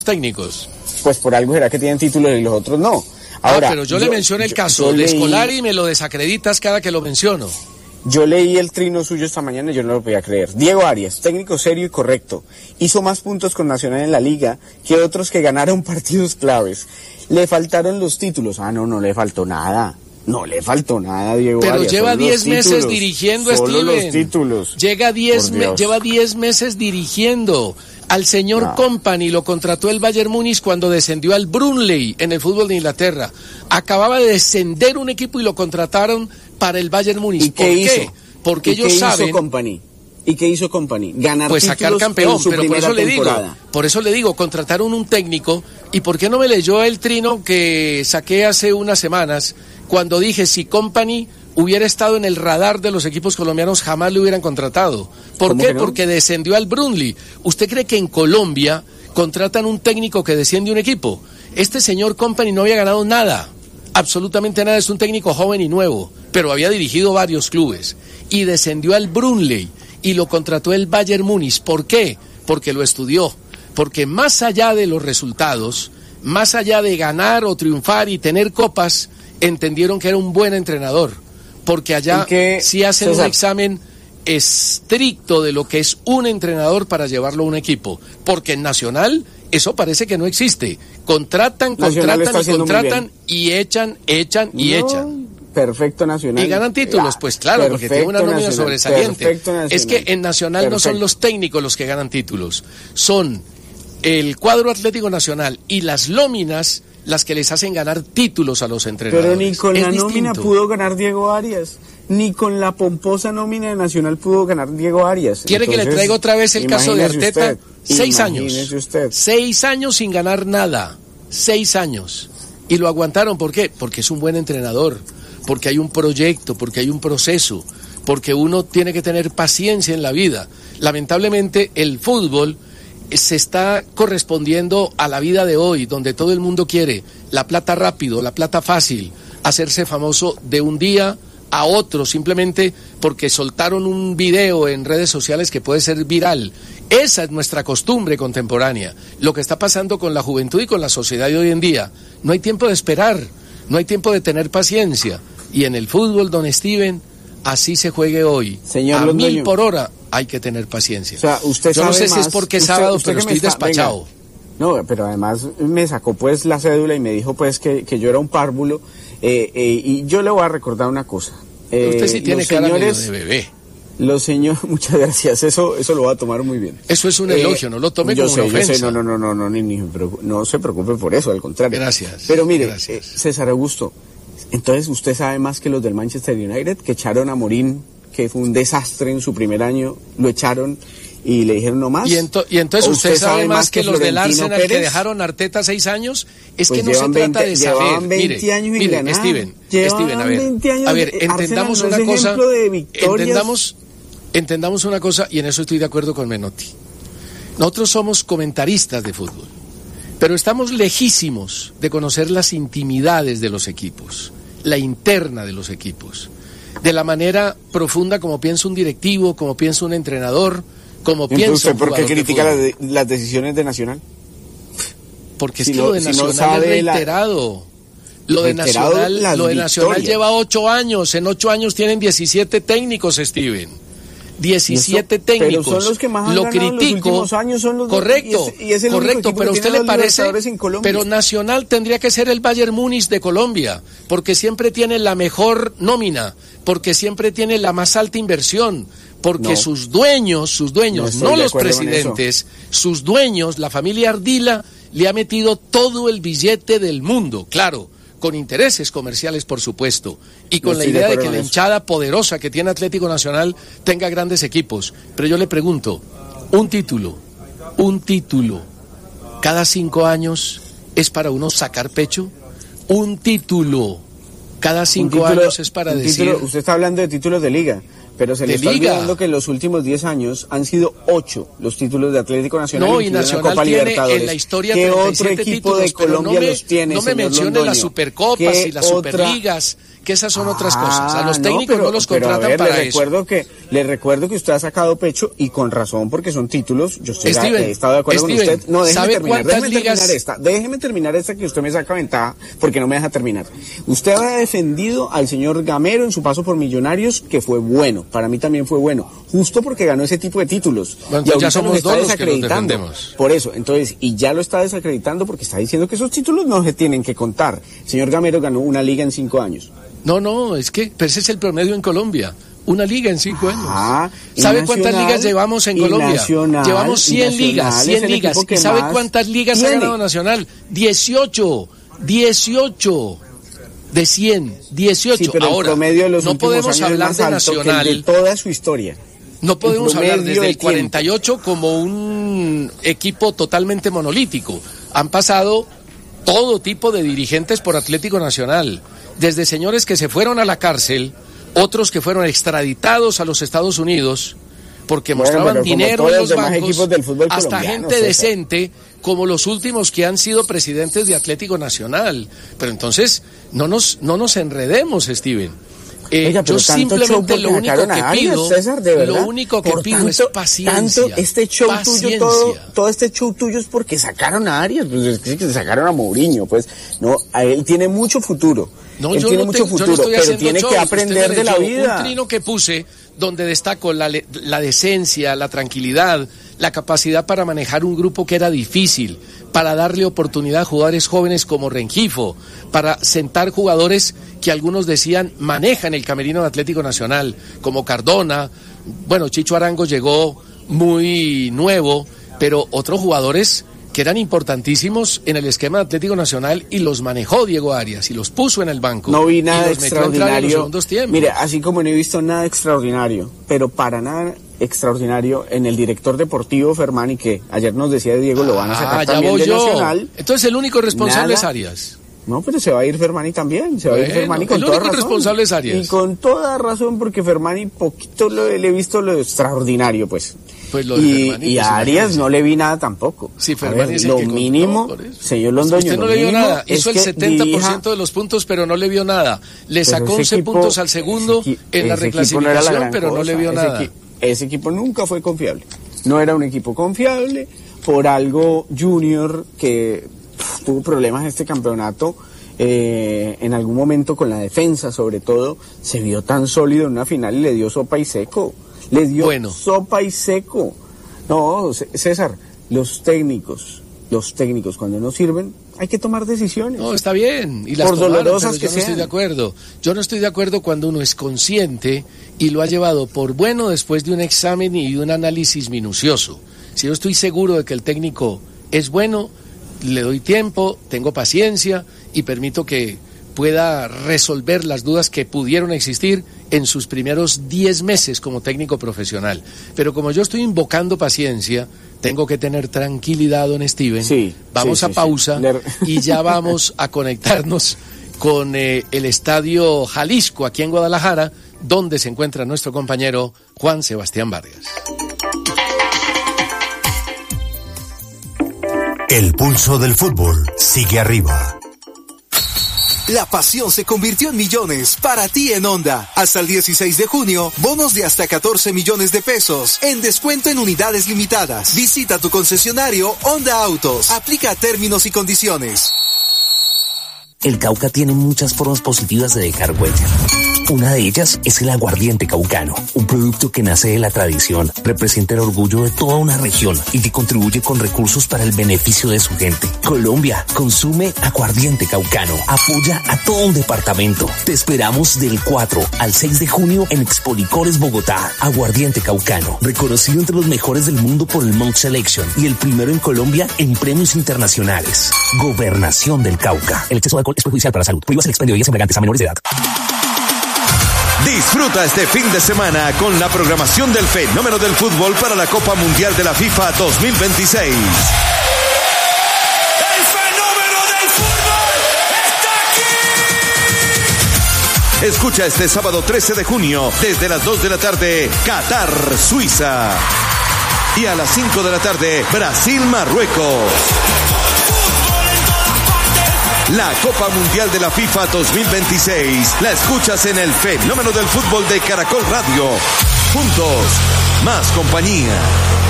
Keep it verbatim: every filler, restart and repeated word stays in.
técnicos. Pues por algo será que tienen títulos y los otros no. Ahora, ah, pero yo, yo le menciono el yo, caso yo de leí, Scolari y me lo desacreditas cada que lo menciono. Yo leí el trino suyo esta mañana y yo no lo podía creer. Diego Arias, técnico serio y correcto, hizo más puntos con Nacional en la liga que otros que ganaron partidos claves. Le faltaron los títulos. Ah, no, no le faltó nada. No le faltó nada a Diego Pero Arias. lleva diez meses dirigiendo a Steven. Los títulos. Llega diez me, lleva diez meses dirigiendo. Al señor no. Kompany lo contrató el Bayern Múnich cuando descendió al Burnley en el fútbol de Inglaterra. Acababa de descender un equipo y lo contrataron para el Bayern Múnich. ¿Y qué ¿Por hizo? qué? Porque ¿Y ellos qué saben. Hizo Kompany? ¿Y qué hizo Kompany? Ganar pues sacar campeón, en su pero por eso le digo, temporada. por eso le digo, contrataron un técnico. ¿Y por qué no me leyó el trino que saqué hace unas semanas cuando dije si Kompany hubiera estado en el radar de los equipos colombianos jamás lo hubieran contratado? ¿Por qué? No? Porque descendió al Burnley. ¿Usted cree que en Colombia contratan un técnico que desciende un equipo? Este señor Kompany no había ganado nada, absolutamente nada, es un técnico joven y nuevo, pero había dirigido varios clubes y descendió al Burnley y lo contrató el Bayern Múnich. ¿Por qué? Porque lo estudió, porque más allá de los resultados, más allá de ganar o triunfar y tener copas, entendieron que era un buen entrenador. Porque allá sí hacen César. un examen estricto de lo que es un entrenador para llevarlo a un equipo. Porque en Nacional eso parece que no existe. Contratan, Nacional contratan y contratan y echan, echan y no, echan. Perfecto Nacional. Y ganan títulos, pues claro, porque tiene una nómina nacional, sobresaliente. Es que en Nacional perfecto. no son los técnicos los que ganan títulos. Son el cuadro Atlético Nacional y las nóminas las que les hacen ganar títulos a los entrenadores. Pero ni con es la distinto. nómina pudo ganar Diego Arias, ni con la pomposa nómina de Nacional pudo ganar Diego Arias. ¿Quiere Entonces, que le traiga otra vez el caso de Arteta? Usted, Seis años. Usted. Seis años sin ganar nada. Seis años. Y lo aguantaron, ¿por qué? Porque es un buen entrenador, porque hay un proyecto, porque hay un proceso, porque uno tiene que tener paciencia en la vida. Lamentablemente, el fútbol se está correspondiendo a la vida de hoy, donde todo el mundo quiere la plata rápido, la plata fácil, hacerse famoso de un día a otro, simplemente porque soltaron un video en redes sociales que puede ser viral. Esa es nuestra costumbre contemporánea. Lo que está pasando con la juventud y con la sociedad de hoy en día. No hay tiempo de esperar, no hay tiempo de tener paciencia. Y en el fútbol, don Steven, así se juegue hoy. Señor a Londoño, mil por hora hay que tener paciencia. O sea, usted Yo sabe no sé más, si es porque es usted, sábado, usted pero estoy está, despachado. Venga. No, pero además me sacó pues la cédula y me dijo pues que, que yo era un párvulo. Eh, eh, y yo le voy a recordar una cosa. Eh, usted sí tiene cara señores, de bebé. Los señores, muchas gracias, eso eso lo va a tomar muy bien. Eso es un elogio, eh, no lo tome yo como sé, una ofensa. Yo sé, no, no, no, no, no, ni, ni, no se preocupe por eso, al contrario. Gracias. Pero mire, gracias. Eh, César Augusto, entonces usted sabe más que los del Manchester United, que echaron a Morín, que fue un desastre en su primer año, lo echaron y le dijeron no más. Y, ento, y entonces usted, usted sabe más que, que los del Arsenal Pérez, que dejaron a Arteta seis años, es pues que no se trata veinte, de saber. veinte años mire, ganar. Steven, llevan Steven, a ver, años, a ver, entendamos Arsenal una cosa, entendamos, entendamos una cosa, y en eso estoy de acuerdo con Menotti. Nosotros somos comentaristas de fútbol, pero estamos lejísimos de conocer las intimidades de los equipos, la interna de los equipos, de la manera profunda como piensa un directivo, como piensa un entrenador, como piensa ¿usted un por qué critica de las, de, las decisiones de Nacional? Porque si es que no, lo de si Nacional no es reiterado. La, lo de Nacional, lo de Nacional lleva ocho años. En ocho años tienen diecisiete técnicos, Steven. diecisiete eso, técnicos. Pero son los que más han lo ganado critico. En los últimos años son los correcto, de, y es, y es el correcto. Pero a usted le parece. Pero Nacional tendría que ser el Bayern Múnich de Colombia, porque siempre tiene la mejor nómina, porque siempre tiene la más alta inversión. Porque no, sus dueños, sus dueños, no, no los presidentes, sus dueños, la familia Ardila, le ha metido todo el billete del mundo, claro, con intereses comerciales, por supuesto, y con no la idea de, de que la hinchada poderosa que tiene Atlético Nacional tenga grandes equipos. Pero yo le pregunto, un título, un título, cada cinco años es para uno sacar pecho, un título, cada cinco título, años es para decir... Título, usted está hablando de títulos de liga. Pero se le está liga. olvidando que en los últimos diez años han sido ocho los títulos de Atlético Nacional. No, y Nacional Copa tiene Libertadores. En la historia ¿Qué otro equipo títulos, de Colombia no me, los tiene, no me mencione las Supercopas y las otra... Superligas que esas son ah, otras cosas. A los técnicos no, pero, no los pero contratan a ver, para le eso. Recuerdo que, le recuerdo que usted ha sacado pecho y con razón porque son títulos. Yo estoy Steven, he estado de acuerdo Steven, con usted. No, déjeme ¿sabe terminar, cuántas déjeme ligas? terminar esta. Déjeme terminar esta que usted me saca ventaja porque no me deja terminar. Usted ha defendido al señor Gamero en su paso por Millonarios, que fue bueno. Para mí también fue bueno. Justo porque ganó ese tipo de títulos. Bueno, y ya somos está dos los que los desacreditando. defendemos. Por eso, entonces, y ya lo está desacreditando porque está diciendo que esos títulos no se tienen que contar. El señor Gamero ganó una liga en cinco años. No, no, es que pero ese es el promedio en Colombia. Una liga en cinco años. Ah, ¿Sabe cuántas ligas llevamos en Colombia? Nacional, llevamos cien ligas, cien ligas. ¿Y sabe cuántas ligas tiene? ha ganado Nacional? dieciocho, dieciocho de cien, dieciocho. Sí, pero Ahora, el promedio de los no últimos podemos años hablar es de más alto Nacional. que el de toda su historia. No podemos hablar promedio desde de el cuarenta y ocho como un equipo totalmente monolítico. Han pasado todo tipo de dirigentes por Atlético Nacional, desde señores que se fueron a la cárcel, otros que fueron extraditados a los Estados Unidos porque Bueno, mostraban dinero en los bancos, del fútbol hasta gente César. decente como los últimos que han sido presidentes de Atlético Nacional. Pero entonces no nos no nos enredemos, Steven. Eh, Oiga, pero yo tanto simplemente show lo único que a Arias, pido, César, de verdad, lo único que por pido tanto, es paciencia. Tanto este show paciencia. tuyo, todo, todo este show tuyo es porque sacaron a Arias, pues es que se sacaron a Mourinho, pues no, a él tiene mucho futuro. No, él yo tiene no mucho tengo, futuro, yo no pero tiene show, que aprender de la vida. Un trino que puse donde destaco la, la decencia, la tranquilidad, la capacidad para manejar un grupo que era difícil, para darle oportunidad a jugadores jóvenes como Rengifo, para sentar jugadores que algunos decían manejan el camerino de Atlético Nacional, como Cardona. Bueno, Chicho Arango llegó muy nuevo, pero otros jugadores que eran importantísimos en el esquema de Atlético Nacional y los manejó Diego Arias y los puso en el banco. No vi nada y los metió a entrar en los extraordinario. segundos tiempos. Mire, así como no he visto nada extraordinario, pero para nada extraordinario en el director deportivo Fermani, que ayer nos decía Diego, lo van a sacar ah, ya también voy de yo. Nacional. Entonces el único responsable Nada. es Arias. No, pero se va a ir Fermani también, se va Bueno, a ir Fermani con el toda único razón. responsable es Arias. Y con toda razón, porque Fermani poquito lo, le he visto lo extraordinario, pues. Pues lo de y, Fermani, y pues, a Arias imagínese. no le vi nada tampoco. Sí, A Fermani ver, es el lo que contó, mínimo, por eso. señor Londoño, Usted no lo le vio mínimo nada, es hizo el que setenta por ciento dirija... de los puntos, pero no le vio nada. Le Pero sacó ese once equipo- puntos al segundo ese equi- en la ese equipo no era reclasificación, gran pero no cosa. le vio Ese nada. equi- Ese equipo nunca fue confiable. No era un equipo confiable. Por algo Junior, que pff, tuvo problemas este campeonato, eh, en algún momento con la defensa sobre todo, se vio tan sólido en una final y le dio sopa y seco. Le dio Bueno. sopa y seco. No, C- César, los técnicos, los técnicos cuando no sirven, hay que tomar decisiones. No, está bien. Y las Por tomaron, dolorosas pero que yo no estoy sean. de acuerdo. Yo no estoy de acuerdo cuando uno es consciente y lo ha llevado por bueno después de un examen y un análisis minucioso. Si yo estoy seguro de que el técnico es bueno, le doy tiempo, tengo paciencia y permito que pueda resolver las dudas que pudieron existir en sus primeros diez meses como técnico profesional. Pero como yo estoy invocando paciencia, tengo que tener tranquilidad, don Steven. Sí, vamos sí, a sí, pausa sí. Le- y ya vamos a conectarnos con eh, el Estadio Jalisco aquí en Guadalajara, donde se encuentra nuestro compañero Juan Sebastián Vargas. El pulso del fútbol sigue arriba. La pasión se convirtió en millones para ti en Honda. Hasta el dieciséis de junio, bonos de hasta catorce millones de pesos en descuento en unidades limitadas. Visita tu concesionario Honda Autos. Aplica términos y condiciones. El Cauca tiene muchas formas positivas de dejar huella. Una de ellas es el aguardiente caucano, un producto que nace de la tradición, representa el orgullo de toda una región y que contribuye con recursos para el beneficio de su gente. Colombia, consume aguardiente caucano, apoya a todo un departamento. Te esperamos del cuatro al seis de junio en Expolicores Bogotá. Aguardiente caucano, reconocido entre los mejores del mundo por el Mount Selection y el primero en Colombia en premios internacionales. Gobernación del Cauca. El exceso de alcohol es perjudicial para la salud. Prohíbas el expendio de bebidas embriagantes a menores de edad. Disfruta este fin de semana con la programación del fenómeno del fútbol para la Copa Mundial de la FIFA dos mil veintiséis. ¡El fenómeno del fútbol está aquí! Escucha este sábado trece de junio desde las dos de la tarde Qatar, Suiza. Y a las cinco de la tarde Brasil, Marruecos. La Copa Mundial de la FIFA dos mil veintiséis la escuchas en el Fenómeno del Fútbol de Caracol Radio. Juntos, más compañía.